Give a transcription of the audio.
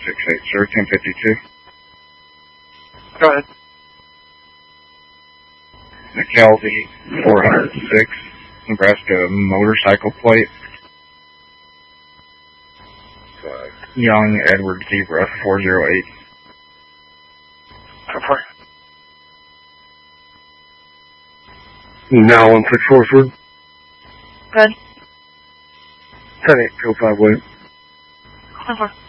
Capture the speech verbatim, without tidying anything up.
six eight, sir, ten fifty-two. Go ahead. McKelvey, four oh six, Nebraska motorcycle plate. Uh, Young Edward Zebra, four oh eight. Go for it. Now one six four, sir. Go ahead. ten eight two five, wait. Go for it.